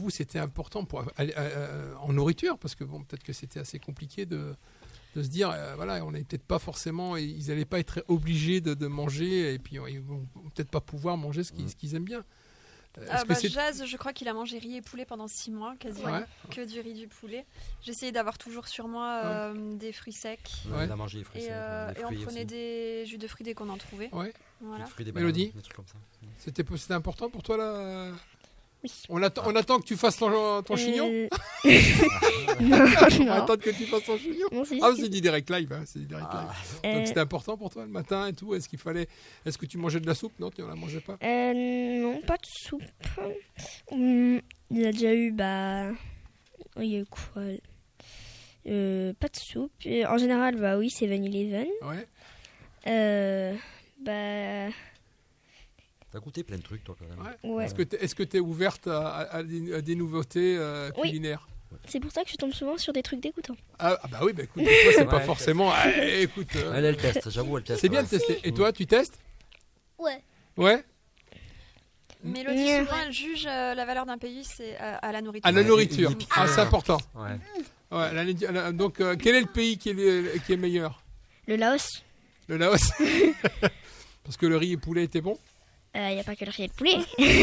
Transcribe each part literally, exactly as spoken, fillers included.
vous, c'était important pour, aller, euh, en nourriture, parce que bon, peut-être que c'était assez compliqué de, de se dire, euh, voilà, on n'allait peut-être pas forcément, ils n'allaient pas être obligés de, de manger, et puis ils vont peut-être pas pouvoir manger ce qu'ils, ce qu'ils aiment bien. Euh, bah, Jazz, je crois qu'il a mangé riz et poulet pendant six mois, quasiment, ouais. que du riz, du poulet. J'essayais d'avoir toujours sur moi euh, ouais. des fruits secs. Ouais, il a mangé des fruits et, secs. Euh, des et fruits on prenait aussi. des jus de fruits dès qu'on en trouvait. Ouais. Voilà. Des fruits, des Mélodie, bananes, des trucs comme ça. C'était, c'était important pour toi là? Oui. On attend, on attend que tu fasses ton, ton euh... chignon. non, on non. attend que tu fasses ton chignon. Non, c'est ah, c'est du direct live. Hein, c'est du direct ah. live. Donc euh... c'était important pour toi le matin et tout. Est-ce qu'il fallait, est-ce que tu mangeais de la soupe? Non, tu en la mangeais pas. euh, Non, pas de soupe. Hum, il y a déjà eu bah, il y a eu quoi euh, Pas de soupe. Et en général, bah oui, c'est seven eleven. Ouais. Euh, bah. T'as goûté plein de trucs, toi, quand même. Ouais. Ouais. Est-ce que t'es, est-ce que t'es ouverte à, à, à, des, à des nouveautés euh, culinaires? Oui. C'est pour ça que je tombe souvent sur des trucs dégoûtants. Ah, ah bah oui, bah écoute, toi, c'est ouais, pas forcément... Ah, écoute, euh... Elle, elle teste, j'avoue, elle teste. C'est bien ouais. de tester. Et toi, tu testes? Ouais. Ouais. Mélodie, yeah. souvent, elle juge euh, la valeur d'un pays c'est, euh, à la nourriture. À la nourriture. Ouais. Ah, c'est important. Ouais. Ouais, la, la, donc, euh, quel est le pays qui est, le, qui est meilleur? Le Laos. Le Laos. Parce que le riz et poulet étaient bons? Il n'y a pas que le riz et le poulet.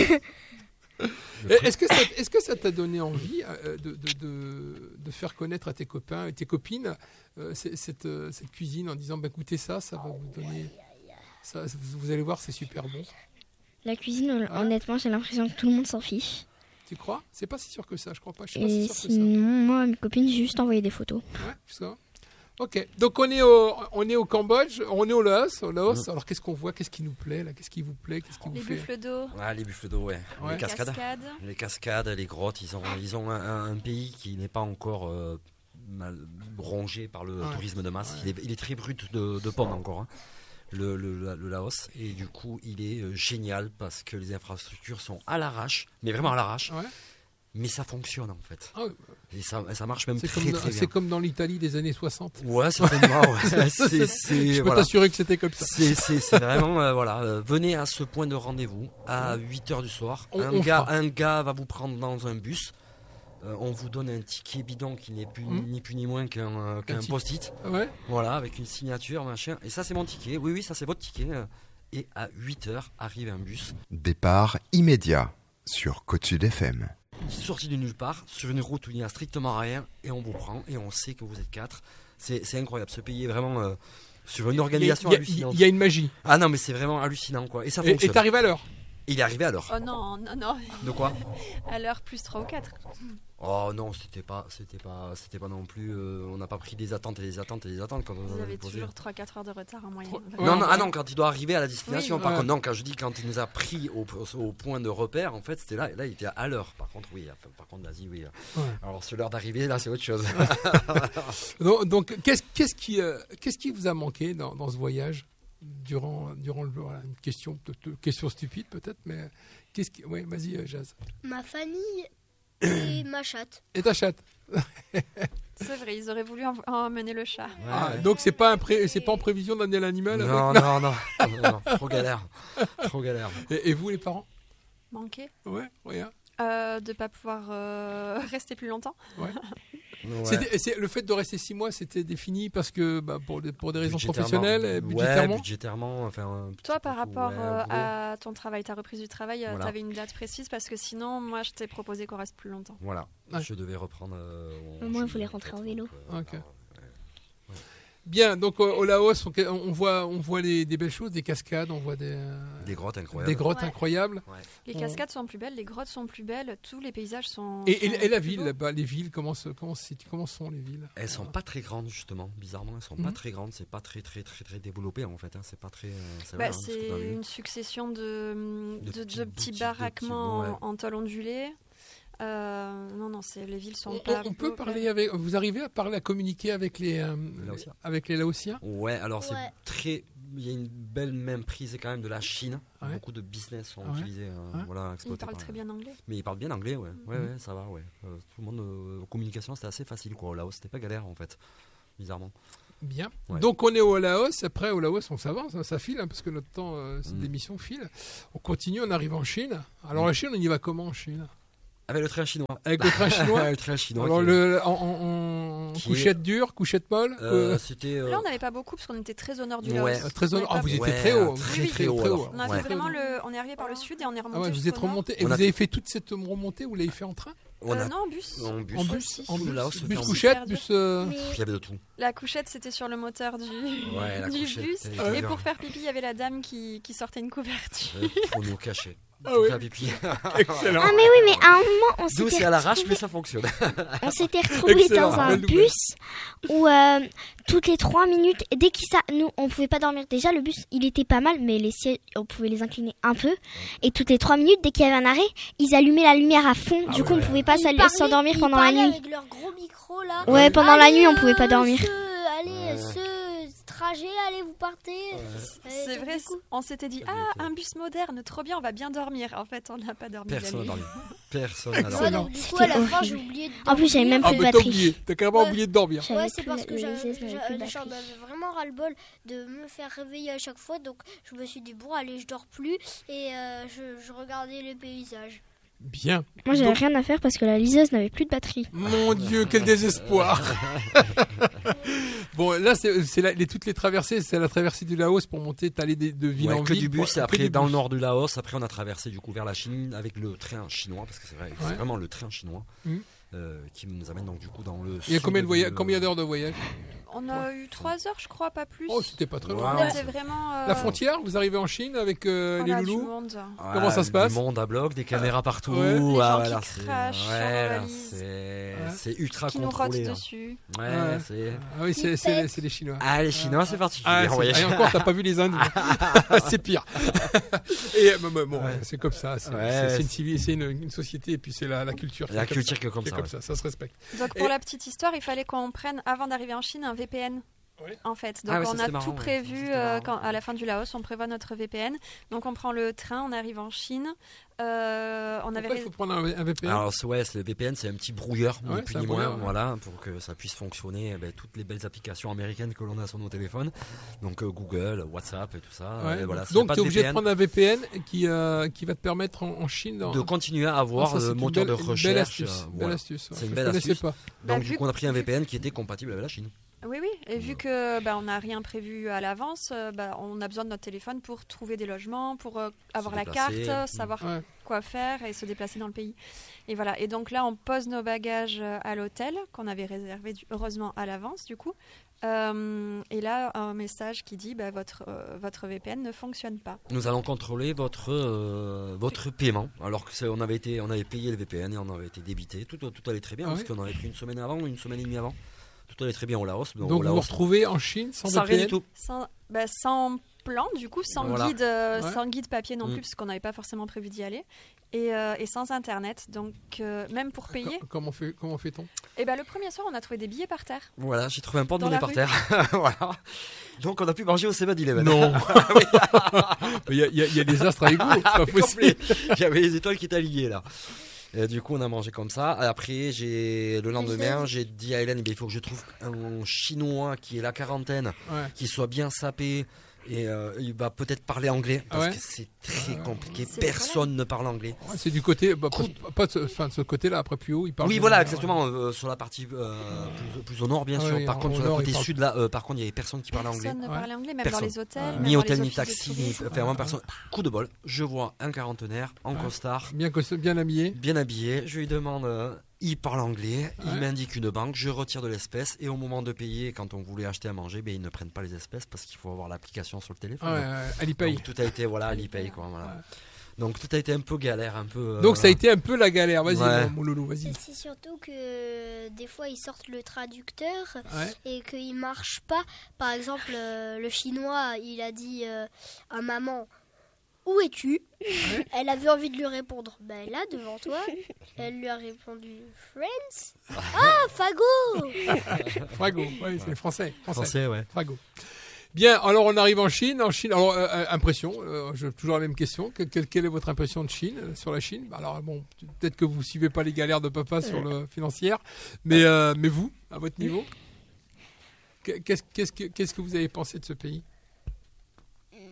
Est-ce que, ça, est-ce que ça t'a donné envie euh, de, de, de, de faire connaître à tes copains et tes copines euh, cette, cette, cette cuisine en disant bah, écoutez ça, ça va vous donner... Ça, vous allez voir, c'est super bon. La cuisine, hein? Honnêtement, j'ai l'impression que tout le monde s'en fiche. Tu crois? C'est pas si sûr que ça, je crois pas. Je suis et pas si sûr sinon, que ça. moi, mes copines, j'ai juste envoyé des photos. Ouais, ça. Ok, donc on est au, on est au Cambodge, on est au Laos. Au Laos. Mmh. Alors qu'est-ce qu'on voit? Qu'est-ce qui nous plaît là? Qu'est-ce qui vous plaît? Qu'est-ce qui les vous fait? buffles d'eau. Ah, les buffles d'eau, ouais. ouais. Les cascades. cascades. Les cascades, les grottes. Ils ont, ils ont un, un pays qui n'est pas encore euh, mal rongé par le ouais. tourisme de masse. Ouais. Il, est, il est très brut de, de pommes encore. Hein. Le, le, le Laos. Et du coup, il est euh, génial parce que les infrastructures sont à l'arrache, mais vraiment à l'arrache. Ouais. Mais ça fonctionne en fait. Ah, et ça, ça marche même c'est très, comme, très bien. C'est comme dans l'Italie des années soixante. Ouais, certainement. Ouais. c'est, c'est, Je peux voilà. t'assurer que c'était comme ça. C'est, c'est, c'est vraiment, euh, voilà. Euh, venez à ce point de rendez-vous à huit heures du soir. On, un, on gars, un gars va vous prendre dans un bus. Euh, on vous donne un ticket bidon qui n'est plus, mmh. ni plus ni moins qu'un, euh, qu'un post-it. Ouais. Voilà, avec une signature, machin. Et ça, c'est mon ticket. Oui, oui, ça, c'est votre ticket. Et à huit heures, arrive un bus. Départ immédiat sur Côte-Sud F M. Sorti de nulle part, sur une route où il n'y a strictement rien, et on vous prend, et on sait que vous êtes quatre. C'est, c'est incroyable. Ce pays est vraiment euh, sur une organisation il y a, hallucinante. Il y a une magie. Ah non, mais c'est vraiment hallucinant, quoi. Et ça et, fonctionne. Et t'arrives à l'heure? Il est arrivé à l'heure. Oh non, non, non. De quoi? À l'heure plus trois ou quatre. Oh non, c'était pas, c'était pas, c'était pas non plus. Euh, on n'a pas pris des attentes et des attentes et des attentes quand on Vous avait avez posé. toujours trois à quatre heures de retard en moyenne. Ouais, non, non, ah non, quand il doit arriver à la destination. Oui, par ouais. contre, non, quand je dis quand il nous a pris au, au point de repère, en fait, c'était là. Là, il était à l'heure. Par contre, oui. Enfin, par contre, l'Asie, oui. Ouais. Alors, sur l'heure d'arrivée, là, c'est autre chose. donc, donc, qu'est-ce, qu'est-ce qui, euh, qu'est-ce qui vous a manqué dans, dans ce voyage durant, durant le, voilà, une question, question stupide peut-être, mais qu'est-ce qui, oui, vas-y, Jazz. Ma famille et ma chatte. Et ta chatte. C'est vrai, ils auraient voulu emmener le chat. Ouais, ah, ouais. Donc c'est pas, un pré... c'est pas en prévision d'amener l'animal non, avec... non, non, non, non, non, trop galère. Trop galère. Et, et vous, les parents? Manqué Ouais, rien. Euh, de ne pas pouvoir euh, rester plus longtemps. Ouais. Ouais. C'était, c'est, le fait de rester six mois, c'était défini parce que bah, pour, des, pour des raisons professionnelles et budgétairement. Ouais, budgétairement. Enfin, toi, par rapport ouais, euh, à ton travail, ta reprise du travail, voilà. tu avais une date précise parce que sinon, moi, je t'ai proposé qu'on reste plus longtemps. Voilà, ouais. Je devais reprendre. Euh, moi, je voulais rentrer en vélo. Euh, okay. Bien, donc au Laos, on, on voit, on voit les, des belles choses, des cascades, on voit des, euh, des grottes incroyables. Des grottes ouais. incroyables. Ouais. Les cascades on... sont plus belles, les grottes sont plus belles, tous les paysages sont. Et, sont et, et la ville, là-bas, les villes, comment, comment, comment sont les villes? Elles sont pas très grandes justement, bizarrement, elles sont mmh. pas très grandes, c'est pas très très très très développé en fait, hein. C'est pas très. C'est, bah, vrai, c'est hein, une succession de, de, de, petits, de petits petits baraquements petits, ouais. en, en tôle ondulée. Euh, non, non, c'est, les villes sont on, pas. On peut parler avec. Vous arrivez à parler, à communiquer avec les, euh, Laotiens. avec les Laotiens? Ouais, alors ouais. c'est très. Il y a une belle même prise quand même de la Chine. Ouais. Beaucoup de business sont ouais. utilisés, euh, ouais. voilà, exploités. Ils parlent par, très bien anglais. Mais ils parlent bien anglais, ouais. Ouais, mmh. ouais, ça va, ouais. Euh, tout le monde, euh, communication, c'était assez facile, quoi. Au Laos, c'était pas galère, en fait, bizarrement. Bien. Ouais. Donc on est au Laos. Après au Laos, on s'avance, hein, ça file, hein, parce que notre temps, euh, cette mmh. émission file. On continue, on arrive en Chine. Alors mmh. la Chine, on y va comment en Chine? Avec le train chinois. Avec le train chinois. Le train chinois. Alors, qui le, en, en, en couchette est... dure, couchette molle. Euh, euh... C'était. Euh... Là, on n'avait pas beaucoup parce qu'on était très au nord du ouais. Laos. Très au nord. Ah, vous étiez ouais, très haut. Très, oui, très, très haut. très haut. On a ouais. fait vraiment le. On est arrivé par le sud et on est remonté. Ah ouais, vous êtes remonté. Et on vous a... avez fait toute cette remontée. Vous l'avez fait en train? On a... euh, non, en bus. En bus. En bus. En bus. Laos, bus couchette, bus. Euh... Mais... Il y avait de tout. La couchette, c'était sur le moteur du, ouais, la du couchette, bus. Et pour faire pipi, il y avait la dame qui, qui sortait une couverture. Pour nous cacher. Ah oui. Excellent. Ah mais oui, mais à un moment on s'était. D'où c'est à l'arrache, mais ça fonctionne. On s'était retrouvés dans un bus où euh, toutes les trois minutes, dès qu'il ça, nous on pouvait pas dormir. Déjà le bus il était pas mal, mais les sièges on pouvait les incliner un peu. Et toutes les trois minutes, dès qu'il y avait un arrêt, ils allumaient la lumière à fond. Ah du coup ouais. on pouvait pas s'endormir pendant la nuit. Avec leur gros micro là. Ouais, ouais. pendant allez, la nuit on pouvait pas dormir. Ce, allez, ouais. ce trajet, allez vous partez. Ouais. C'est vrai, on s'était dit ah un bus moderne, trop bien, on va bien dormir. En fait, on n'a pas dormi. Personne n'a dormi. Personne n'a dormi. Donc, du coup, à la fin, j'ai oublié de dormir. En plus, j'avais même plus ah, de batterie. T'as, oublié. T'as carrément ouais. oublié de dormir. Ouais, c'est parce que j'avais vraiment ras-le-bol de me faire réveiller à chaque fois. Donc, je me suis dit, bon, allez, je dors plus. Et euh, je, je regardais les paysages. Bien. Moi, j'avais Donc... rien à faire parce que la liseuse n'avait plus de batterie. Mon Dieu, quel désespoir. Bon, là, c'est, c'est la, les, toutes les traversées, c'est la traversée du Laos pour monter, t'allais de, de ville ouais, en que ville. Du bus, et après, du dans bus. le nord du Laos, après, on a traversé du coup vers la Chine avec le train chinois, parce que c'est, vrai, ouais. c'est vraiment le train chinois mmh. euh, qui nous amène donc du coup dans le. Il y a combien, de voyage, combien d'heures de voyage? On a ouais. eu trois heures, je crois, pas plus. Oh, c'était pas très loin. Ouais, c'était vraiment. Euh... La frontière, vous arrivez en Chine avec euh, les loulous. Monde. Ouais, comment ça se passe? Du monde à bloc, des caméras partout. Ouais. Les ah, gens voilà, qui c'est... crachent ouais, sur la là, valise. c'est... Ouais. c'est ultra qui contrôlé. Qui nous hein. rotent dessus. Ouais, ouais. c'est. Ah oui, c'est, c'est, c'est les Chinois. Ah, les Chinois, c'est particulier. Ah, c'est... Et encore, t'as pas vu les Indes. C'est pire. Et bon, bon ouais. c'est comme ça. C'est, ouais, c'est, c'est, une, civil... c'est une, une société et puis c'est la, la culture. La culture qui est comme ça. comme ça, ça se respecte. Donc pour et... la petite histoire, il fallait qu'on prenne avant d'arriver en Chine un V P N. Oui. En fait, donc ah ouais, on a marrant, tout prévu ouais. euh, quand, à la fin du Laos, on prévoit notre V P N. Donc on prend le train, on arrive en Chine. Euh, on avait. Il faut prendre un, un V P N. Alors ouais, le V P N, c'est un petit brouilleur, ouais, ni plus ni moins, ouais. voilà, pour que ça puisse fonctionner. Eh ben, toutes les belles applications américaines que l'on a sur nos téléphones, donc euh, Google, WhatsApp et tout ça. Ouais. Et voilà, donc tu es obligé de prendre un V P N qui euh, qui va te permettre en, en Chine dans... de continuer à avoir ah, ça, le moteur belle, de recherche. Belle astuce. Euh, belle voilà. astuce. C'est une belle astuce. Pas. Donc bah, du coup, on a pris un V P N qui était compatible avec la Chine. Oui, oui. Et vu que bah, on n'a rien prévu à l'avance, bah, on a besoin de notre téléphone pour trouver des logements, pour euh, avoir la carte, savoir ouais. quoi faire et se déplacer dans le pays. Et voilà. Et donc là, on pose nos bagages à l'hôtel qu'on avait réservé du, heureusement à l'avance, du coup. Euh, et là, un message qui dit bah, votre euh, votre V P N ne fonctionne pas. Nous allons contrôler votre euh, votre paiement, alors que c'est, on avait été on avait payé le V P N et on avait été débité. Tout tout allait très bien ah parce oui. qu'on avait pris une semaine avant, une semaine et demie avant. Tout allait très bien au Laos. Donc, donc vous vous retrouvez en Chine sans, sans V P N rien du tout. Sans, bah, sans plan, du coup, sans, voilà. guide, euh, ouais. sans guide papier non plus, mm. parce qu'on n'avait pas forcément prévu d'y aller. Et, euh, et sans Internet. Donc, euh, même pour payer. Comment, fait, comment fait-on et bah, le premier soir, on a trouvé des billets par terre. Voilà, j'ai trouvé un porte-monnaie par terre. Voilà. Donc, on a pu manger au seven eleven. Non. Il y, y, y a des astres avec vous. C'est pas possible. Il y avait les étoiles qui étaient alignées là. Et du coup, on a mangé comme ça. Après, j'ai le lendemain, j'ai dit à Hélène, il faut que je trouve un Chinois qui est la quarantaine, ouais. qui soit bien sapé. Et euh, il va peut-être parler anglais parce ouais. que c'est très ouais. compliqué. C'est Personne ne parle anglais. Ouais, c'est du côté, bah, pas, pas de, enfin, de ce côté-là. Après plus haut, il parle. Oui, voilà, exactement. Ouais. Euh, sur la partie euh, plus, plus au nord, bien sûr. Ouais, par contre, sur le côté sud, là, euh, par contre, il y avait personne qui parlait anglais. Personne ne parlait anglais, même personne. dans les hôtels. Ni hôtel, ni taxi, ni enfin, vraiment personne. Coup de bol. Je vois un quarantenaire en ouais. costard, bien, bien habillé. Bien habillé. Je lui demande. Euh, Il parle anglais, il ouais. m'indique une banque, je retire de l'espèce et au moment de payer, quand on voulait acheter à manger, ben, ils ne prennent pas les espèces parce qu'il faut avoir l'application sur le téléphone. Ouais, ouais, Alipay. Donc tout a été, voilà, Alipay quoi. Voilà. Ouais. Donc tout a été un peu galère, un peu. Euh, Donc ça a été un peu la galère. Vas-y, ouais. mon, mon loulou, vas-y. C'est surtout que des fois ils sortent le traducteur ouais. et qu'il marche pas. Par exemple, euh, le chinois, il a dit euh, à maman. Où es-tu ? Ouais. Elle avait envie de lui répondre. Ben là, devant toi. Elle lui a répondu Friends. Ah, Fago. Fago, oui, c'est français. Français, français ouais. Fago. Bien, alors on arrive en Chine. En Chine, alors euh, impression. Euh, j'ai toujours la même question. Quelle, quelle est votre impression de Chine euh, sur la Chine ? Alors bon, peut-être que vous suivez pas les galères de papa sur le financière, mais euh, mais vous, à votre niveau, qu'est-ce qu'est-ce que qu'est-ce que vous avez pensé de ce pays ?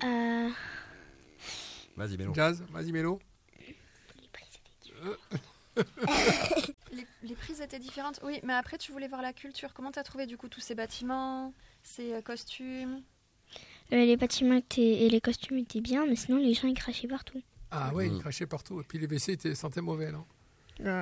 Euh... Vas-y, Mélo. Jazz, vas-y, Mélo. Euh... les, les prises étaient différentes. Oui, mais après, tu voulais voir la culture. Comment tu as trouvé, du coup, tous ces bâtiments, ces euh, costumes euh, Les bâtiments étaient, et les costumes étaient bien, mais sinon, les gens, ils crachaient partout. Ah oui, mmh. ils crachaient partout. Et puis les W C étaient, sentaient mauvais, non ouais.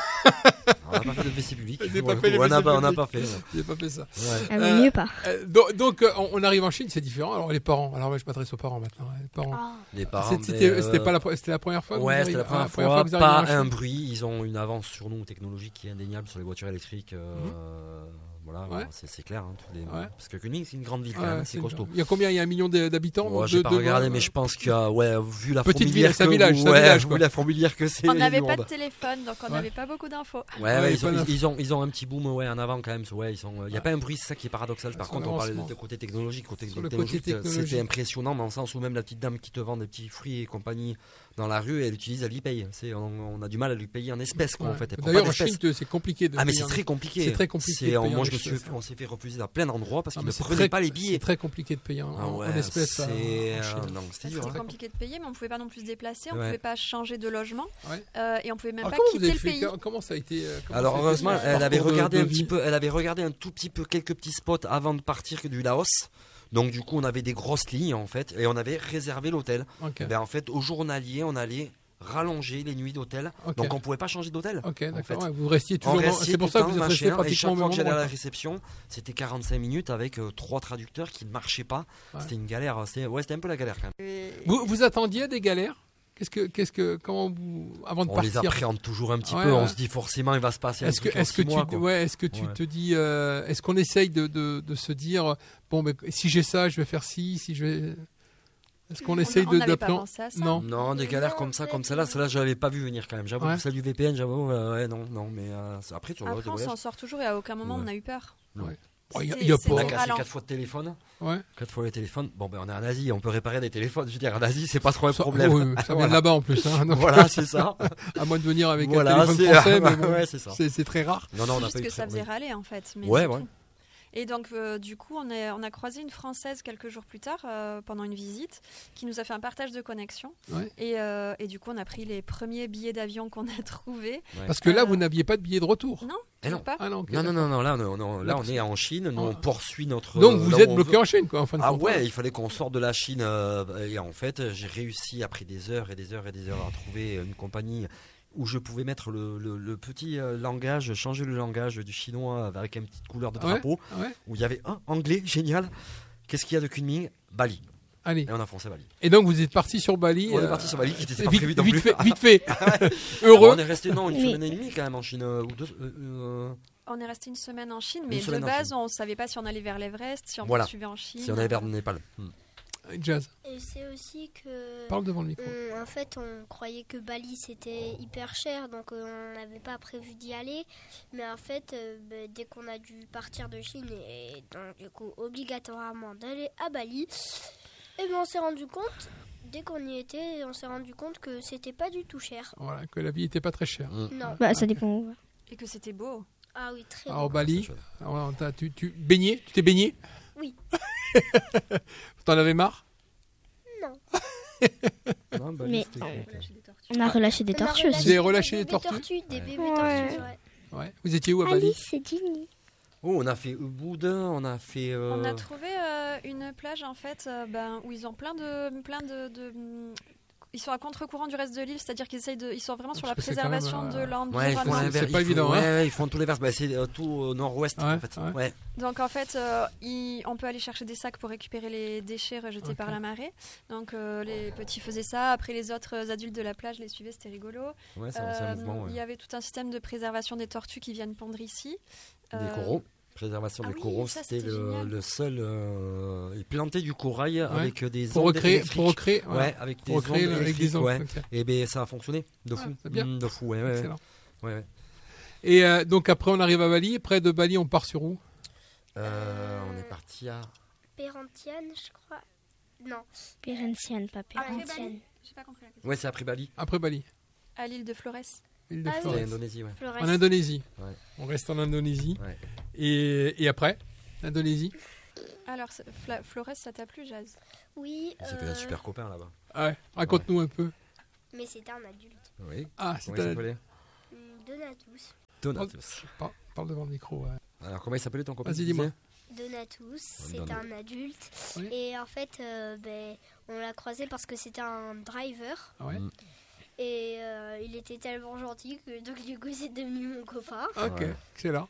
On n'a pas fait de W C public. On n'a pas, pas fait. On n'a pas fait ça. Ouais. Ah, euh, mieux pas. Euh, donc, donc on, on arrive en Chine, c'est différent. Alors les parents. Alors moi, je m'adresse aux parents maintenant. Les parents. Ah. Les parents. C'était, euh... c'était pas la, c'était la première fois. Que ouais, vous c'était la première, ah, fois. fois, fois pas un bruit. Ils ont une avance sur nous technologique qui est indéniable sur les voitures électriques. Euh, mmh. Voilà, ouais. c'est, c'est clair. Hein, tous les... ouais. Parce que Kunming, c'est une grande ville, quand ouais, même, c'est, c'est costaud. Il y a combien ? Il y a un million d'habitants ouais, Je n'ai pas regardé, mais je pense qu'il y a, ouais, vu la petite fourmilière ville, c'est un village, que, c'est un ouais, village, vu la fourmilière que c'est. On n'avait pas de téléphone, donc on n'avait ouais. pas beaucoup d'infos. Ouais, ouais, ouais ils, ont, ils, ont, ils ont un petit boom ouais, en avant quand même. Ouais, ils sont. Il n'y a ouais. pas un bruit, c'est ça qui est paradoxal. Par contre, on parlait de côté technologique, côté technologique, technologique, c'était impressionnant, dans le sens où même la petite dame qui te vend des petits fruits et compagnie dans la rue, elle utilise, elle y paye. C'est, on, on a du mal à lui payer en espèces, quoi, ouais. en fait. D'ailleurs, en Chine, c'est compliqué. De ah, mais c'est très compliqué. C'est très compliqué. Moi, je me suis, on s'est fait refuser dans plein d'endroits parce qu'ils ne prenaient pas les billets. C'est très compliqué de payer en espèces. C'est très compliqué de payer, mais on ne pouvait pas non plus se déplacer, on ne pouvait pas changer de logement et on ne pouvait même pas quitter le pays. Comment ça a été ? Alors, heureusement, elle avait regardé un petit peu, elle avait regardé un tout petit peu quelques petits spots avant de partir du Laos. Donc du coup, on avait des grosses lignes en fait, et on avait réservé l'hôtel. Okay. Ben, en fait, au journalier, on allait rallonger les nuits d'hôtel. Okay. Donc on pouvait pas changer d'hôtel. Ok, d'accord. En fait. Ouais, vous restiez toujours. Dans... C'est pour ça que vous êtes resté pratiquement. Et chaque fois que j'allais à la réception, c'était quarante-cinq minutes avec euh, trois traducteurs qui ne marchaient pas. Ouais. C'était une galère. C'était, ouais, c'était un peu la galère quand même. Vous, vous attendiez des galères ? Qu'est-ce que, qu'est-ce que, comment vous, avant de on partir, les appréhende toujours un petit ouais, peu. Ouais. On se dit forcément il va se passer. Est-ce un que, truc est-ce que mois, tu, ouais, est-ce que tu ouais. te dis, euh, est-ce qu'on essaye de, de, de se dire, bon, mais si j'ai ça, je vais faire ci, si je vais. Est-ce qu'on on, essaye on de d'apprendre Non, non, des galères comme ça, comme celle-là, celle-là, je l'avais pas vu venir quand même. J'avoue, ouais. celle du V P N, j'avoue, euh, ouais, non, non, mais euh, après, tu vois, après, on s'en sort toujours et à aucun moment ouais. on a eu peur. Ouais. Il y a, y a on a cassé quatre fois de téléphone. Ouais. Quatre fois les téléphones. Bon, ben on est en Asie, on peut réparer des téléphones. Je veux dire, en Asie, c'est pas trop un ça, problème. Oui, ça vient voilà. de là-bas en plus. Hein, donc voilà, c'est ça. À moins de venir avec voilà, un téléphone français, mais bon, ouais, c'est, ça. C'est, c'est très rare. Non, non, on c'est a juste pas eu que ça faisait râler en fait. Mais ouais, ouais. Et donc, euh, du coup, on, est, on a croisé une Française quelques jours plus tard, euh, pendant une visite, qui nous a fait un partage de connexion. Ouais. Et, euh, et du coup, on a pris les premiers billets d'avion qu'on a trouvés. Ouais. Parce que là, euh... vous n'aviez pas de billet de retour. Non, eh non. pas. Ah non, okay, non, non, non, non, là, on, on, là, on est en Chine, nous, on poursuit notre... Donc, vous êtes bloqué en Chine, quoi, en fin de Ah compte. ouais, il fallait qu'on sorte de la Chine. Euh, et en fait, j'ai réussi, après des heures et des heures et des heures, à trouver une compagnie où je pouvais mettre le, le, le petit euh, langage, changer le langage du chinois avec une petite couleur de drapeau, ouais, ouais. où il y avait un anglais, génial. Qu'est-ce qu'il y a de Kunming ? Bali. Allez. Et on a foncé Bali. Et donc vous êtes parti sur Bali. On euh... est parti sur Bali, qui n'était pas vite, prévu non vite plus. Fait, vite fait. Heureux. Alors, on est resté non, une semaine et demie quand même en Chine. Euh, ou deux, euh, on est resté une semaine en Chine, mais de base, on ne savait pas si on allait vers l'Everest, si on voilà. poursuivait en Chine. Si on allait vers le Népal. Hmm. Jazz. Et c'est aussi que. Parle devant le micro. On, en fait, on croyait que Bali c'était hyper cher, donc euh, on n'avait pas prévu d'y aller. Mais en fait, euh, bah, dès qu'on a dû partir de Chine et donc du coup obligatoirement d'aller à Bali, et ben on s'est rendu compte. Dès qu'on y était, on s'est rendu compte que c'était pas du tout cher. Voilà, que la vie était pas très chère. Mmh. Non. Bah ça dépend où. Et que c'était beau. Ah oui, très. Alors, beau. Bali, alors, tu, tu baigné, tu t'es baigné ? Oui. T'en avais marre ? Non. non bah, mais on, on a relâché des tortues aussi. Vous avez relâché des tortues ? tortues Des bébés ouais. tortues, ouais. ouais. Vous étiez où à Bali ? Alice et Ginny. Oh, on a fait Ubud, on a fait. Euh... On a trouvé euh, une plage en fait, euh, ben, où ils ont plein de, plein de, de, ils sont à contre-courant du reste de l'île, c'est-à-dire qu'ils essayent de, ils sont vraiment sur la préservation même, euh... de l'environnement. Ouais, c'est pas faut, évident. Ouais, hein. ouais, ils font tous les vers, bah, c'est euh, tout au nord-ouest ouais, en fait. Ouais. Ouais. Donc en fait, euh, il, on peut aller chercher des sacs pour récupérer les déchets rejetés okay. par la marée. Donc euh, les petits faisaient ça. Après les autres adultes de la plage les suivaient, c'était rigolo. Ouais, c'est euh, un mouvement. Ouais. Il y avait tout un système de préservation des tortues qui viennent pondre ici. Des euh, coraux. Préservation ah des oui, coraux, ça, c'était, c'était le, le seul euh, il plantait du corail ouais. avec des pour ondes recréer, électriques. Pour recréer, ouais, ouais avec des pour ondes électriques. Avec des ondes, ouais. okay. Et ben ça a fonctionné de fou, ouais, c'est bien. Mmh, de fou, ouais, ouais, excellent. Ouais, ouais. Et euh, donc après on arrive à Bali, près de Bali on part sur où ? euh, On est parti à Perhentian, je crois. Non. Perhentian, pas Perhentian. J'ai pas compris la question. Ouais, c'est après Bali. Après Bali. À l'île de Flores. L'île de ah, Flores. Oui. En Indonésie, ouais. Flores. En Indonésie. Ouais. On reste en Indonésie. Ouais. Et, et après, l'Indonésie. Alors, Fla- Flores, ça t'a plu, Jazz ? Oui. C'était euh... un super copain là-bas. Ah ouais. Raconte-nous ouais. un peu. Mais c'était un adulte. Oui. Ah, c'était un... Donatus. Donatus. Parle, parle devant le micro. Ouais. Alors, comment il s'appelait ton copain? Vas-y, dis-moi. Donatus, c'est Donatus. un adulte. Oui. Et en fait, euh, ben, on l'a croisé parce que c'était un driver. Ah ouais. Mm. Et euh, il était tellement gentil que donc, du coup, c'est devenu mon copain. Ok, Ouais. excellent.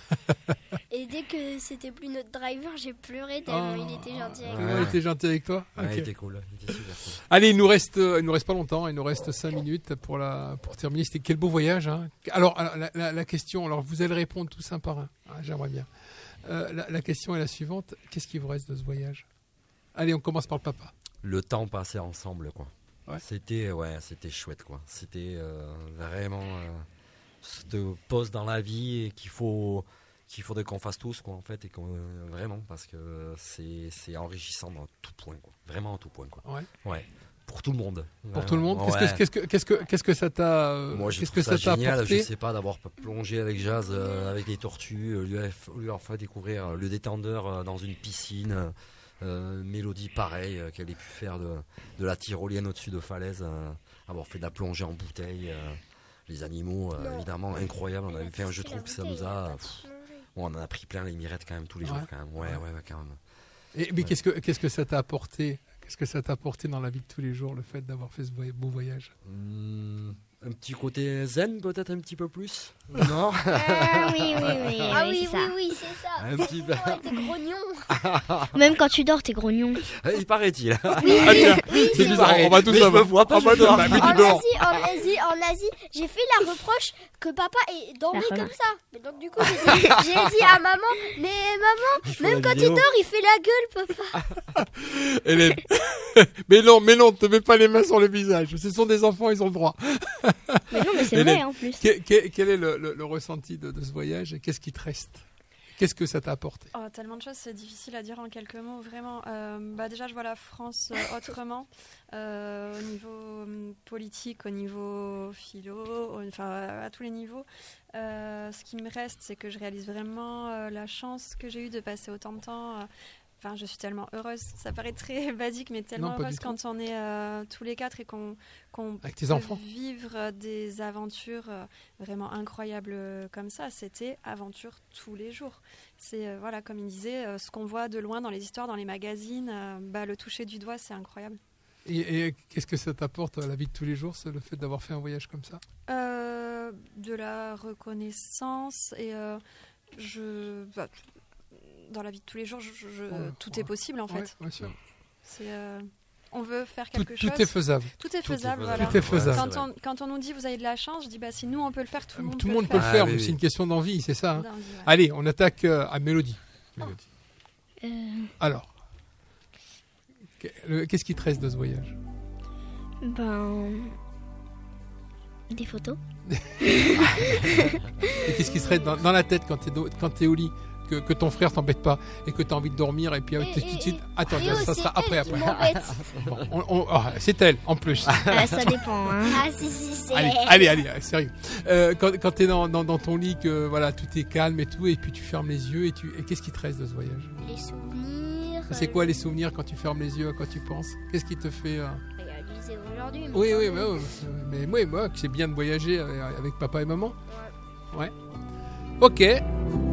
Et dès que c'était plus notre driver, j'ai pleuré tellement Oh. il était gentil avec Ouais, moi. il était gentil avec toi. Ouais, Ok. il était cool. Il était super cool. Allez, il nous reste, euh, il nous reste pas longtemps. Il nous reste cinq minutes pour la, pour terminer. C'était quel beau voyage. Hein. Alors, alors, la, la, la question. Alors, vous allez répondre tous un par un. Ah, j'aimerais bien. Euh, la, la question est la suivante. Qu'est-ce qui vous reste de ce voyage? Allez, on commence par le papa. Le temps passé ensemble, quoi. Ouais. C'était, ouais, c'était chouette, quoi. C'était euh, vraiment euh, cette pause dans la vie et qu'il faut, qu'il faudrait qu'on fasse tous, quoi, en fait, et qu'on, euh, vraiment, parce que c'est, c'est enrichissant dans tout point, quoi. Vraiment en tout point, quoi. Ouais. Ouais. Pour tout le monde. Pour Vraiment. tout le monde. Qu'est-ce Ouais. que, qu'est-ce que, qu'est-ce que, qu'est-ce que ça t'a, euh, Moi, je qu'est-ce trouve que ça, ça t'a génial, apporté? je sais pas, d'avoir plongé avec Jazz euh, avec des tortues, euh, lui, a- lui avoir fait découvrir le détendeur euh, dans une piscine, euh, Mélodie pareil, euh, qu'elle ait pu faire de, de la tyrolienne au-dessus de falaise, euh, avoir fait de la plongée en bouteille, euh, les animaux, euh, Non. évidemment, incroyable. On Elle avait a fait un testé jeu, la je trouve que ça bouteille, nous elle a... pas pff, plongé. bon, on en a pris plein les mirettes quand même tous les Ouais. jours, quand même. Ouais, ouais, ouais, quand même. Et, mais Ouais. qu'est-ce que, qu'est-ce que ça t'a apporté? Qu'est-ce que ça t'a apporté dans la vie de tous les jours, le fait d'avoir fait ce voy- beau voyage? Hmm, un petit côté zen, peut-être un petit peu plus. Non. Ah oui, oui, oui. Ah oui, oui, c'est oui, ça. oui, c'est ça. Un petit peu. Oh, t'es grognon. Même quand tu dors, t'es grognon. Il paraît-il. Ah, tiens, c'est il bizarre, paraît. on va tous Mais je savoir. me vois pas, Ah, je bah, dors. bah, mais En tu dors. Asie, en Asie, en Asie, j'ai fait la reproche que papa est dormi La comme ça. Mais donc du coup, j'ai dit, j'ai dit à maman, mais maman, Il faut même la quand vidéo. il dort, il fait la gueule, papa. Hélène. mais non, mais non, te mets pas les mains sur le visage. Ce sont des enfants, ils ont le droit. Mais non, mais c'est Hélène. vrai en plus. Que- que- quel est le, le- le ressenti de, de ce voyage et qu'est-ce qui te reste? Qu'est-ce que ça t'a apporté? Oh, tellement de choses, c'est difficile à dire en quelques mots, vraiment. Euh, bah déjà, je vois la France euh, autrement, euh, au niveau hum, politique, au niveau philo, au- enfin à tous les niveaux. Euh, ce qui me reste, c'est que je réalise vraiment euh, la chance que j'ai eue de passer autant de temps. euh, Enfin, je suis tellement heureuse. Ça paraît très basique, mais tellement Non, pas heureuse du tout. quand on est euh, tous les quatre et qu'on qu'on Avec tes peut enfants. vivre des aventures euh, vraiment incroyables euh, comme ça. C'était aventure tous les jours. C'est euh, voilà, comme il disait, euh, ce qu'on voit de loin dans les histoires, dans les magazines, euh, bah, le toucher du doigt, c'est incroyable. Et, et qu'est-ce que ça t'apporte à la vie de tous les jours, c'est le fait d'avoir fait un voyage comme ça? Euh, de la reconnaissance et euh, je, bah, dans la vie de tous les jours, je, je- Ouais, tout ouais. est possible en fait. Ouais, bien sûr. C'est, euh, on veut faire Tout, quelque tout chose. est faisable. Tout est Tout est faisable. faisable. Voilà. Tout est faisable. Quand, c'est on, quand on nous dit vous avez de la chance, je dis bah si nous on peut le faire, tout le monde Tout peut le monde le peut le faire. faire, Ah, oui, mais c'est oui. une question d'envie, c'est ça. Hein. D'envie, ouais. Allez, on attaque euh, à Mélodie. Mélodie. Euh, Alors, que- le- qu'est-ce qui te reste de ce voyage? ben. Des photos. Et qu'est-ce qui serait dans, dans la tête quand t'es do- quand t'es au lit, que, que ton frère t'embête pas et que t'as envie de dormir et puis euh, Et- tu- et- tu- tu- et- attends, Rio, ça c'est sera elle après qui après. m'embête. Bon, on- on- ah, c'est elle en plus. Ah, ça dépend. Hein. Ah si, si, c'est Allez, allez, allez, allez, sérieux. Euh, quand quand t'es dans, dans, dans ton lit, que voilà, tout est calme et tout, et puis tu fermes les yeux et tu et qu'est-ce qui te reste de ce voyage? Les souvenirs. C'est quoi les souvenirs quand tu fermes les yeux, à quoi tu penses? Qu'est-ce qui te fait euh, Réalisé aujourd'hui. mais Oui, quand oui, même. bah, ouais, c'est- mais moi, moi, c'est bien de voyager avec, avec papa et maman. Ouais. Ok.